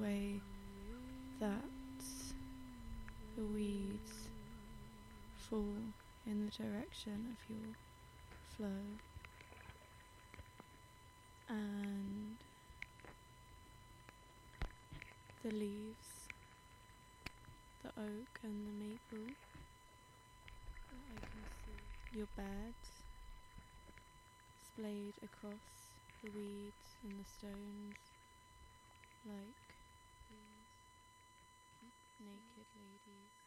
way that the weeds fall in the direction of your flow, and the leaves, the oak and the maple that I can see, your beds splayed across the weeds and the stones like these naked ladies.